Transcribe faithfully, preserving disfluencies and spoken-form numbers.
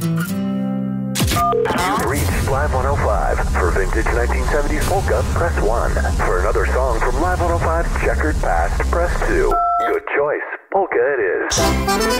You've reached Live one oh five. For vintage nineteen seventies polka, press one. For another song from Live one oh five Checkered Past, press two. Good choice. Polka it is.